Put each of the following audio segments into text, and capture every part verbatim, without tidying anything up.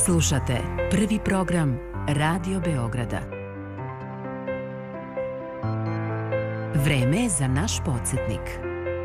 Slušate prvi program Radio Beograda. Vreme je za naš podsjetnik.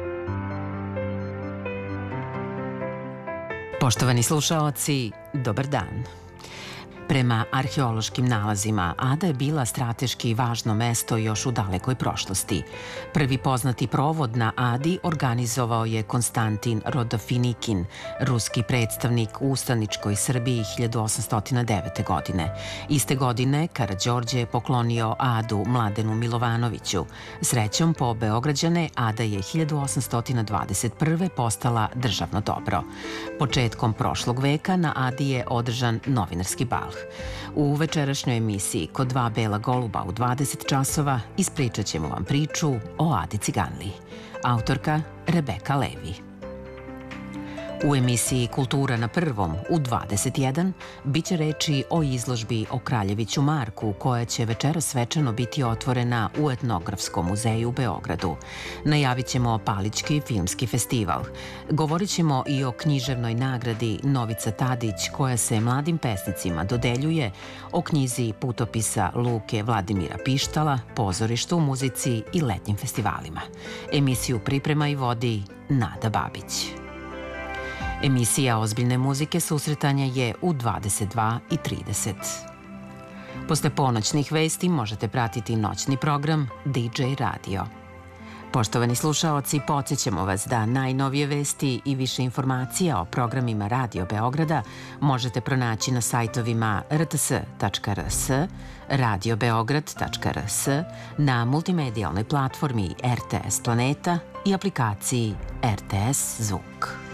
Poštovani slušaoci, dobar dan. Prema arheološkim nalazima, Ada je bila strateški važno mesto još u dalekoj prošlosti. Prvi poznati provod na Adi organizovao je Konstantin Rodofinikin, ruski predstavnik u ustaničkoj Srbiji hiljadu osamsto devete. godine. Iste godine Karađorđe je poklonio Adu Mladenu Milovanoviću. Srećom po Beograđane, Ada je hiljadu osamsto dvadeset prve. postala državno dobro. Početkom prošlog veka na Adi je održan novinarski bal. U večerašnjoj emisiji Kod dva bela goluba u dvadeset časova ispričat ćemo vam priču o Adi Ciganliji. Autorka Rebeka Levi. U emisiji Kultura na prvom u dvadeset jedan bit će reči o izložbi o Kraljeviću Marku, koja će večeras svečano biti otvorena u Etnografskom muzeju u Beogradu. Najavit ćemo Palićki filmski festival. Govorit ćemo i o književnoj nagradi Novica Tadić, koja se mladim pesnicima dodeljuje, o knjizi putopisa Luke Vladimira Pištala, pozorištu, muzici i letnjim festivalima. Emisiju priprema i vodi Nada Babić. Emisija ozbiljne muzike susretanja je u dvadeset dva i trideset. Posle ponoćnih vesti možete pratiti noćni program D J Radio. Poštovani slušaoci, podsjećamo vas da najnovije vesti i više informacija o programima Radio Beograda možete pronaći na sajtovima r t s tačka r s, radio beograd tačka r s, na multimedijalnoj platformi R T S Planeta i aplikaciji R T S Zvuk.